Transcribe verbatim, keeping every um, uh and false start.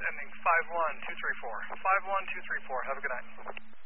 Descending five one two three four. five one two three four. Have a good night.